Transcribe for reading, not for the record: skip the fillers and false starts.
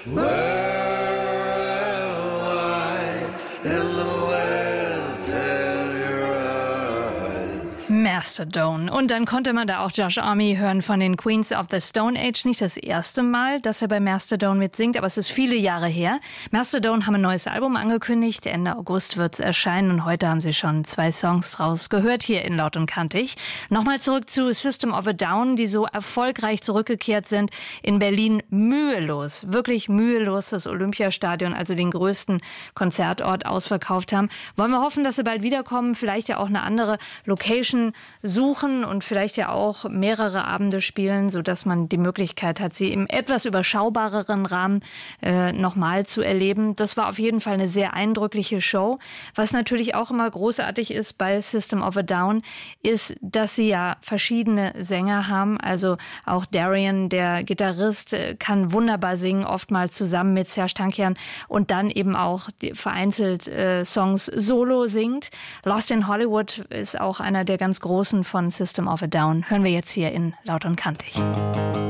Mastodon. Und dann konnte man da auch Josh Homme hören von den Queens of the Stone Age. Nicht das erste Mal, dass er bei Mastodon mitsingt, aber es ist viele Jahre her. Mastodon haben ein neues Album angekündigt. Ende August wird es erscheinen und heute haben sie schon 2 Songs draus gehört hier in Laut und Kantig. Nochmal zurück zu System of a Down, die so erfolgreich zurückgekehrt sind. In Berlin mühelos, wirklich mühelos das Olympiastadion, also den größten Konzertort, ausverkauft haben. Wollen wir hoffen, dass sie bald wiederkommen, vielleicht ja auch eine andere Location suchen und vielleicht ja auch mehrere Abende spielen, sodass man die Möglichkeit hat, sie im etwas überschaubareren Rahmen nochmal zu erleben. Das war auf jeden Fall eine sehr eindrückliche Show. Was natürlich auch immer großartig ist bei System of a Down, ist, dass sie ja verschiedene Sänger haben. Also auch Darian, der Gitarrist, kann wunderbar singen, oftmals zusammen mit Serj Tankian und dann eben auch vereinzelt Songs solo singt. Lost in Hollywood ist auch einer der ganz Großen von System of a Down. Hören wir jetzt hier in Laut und Kantig.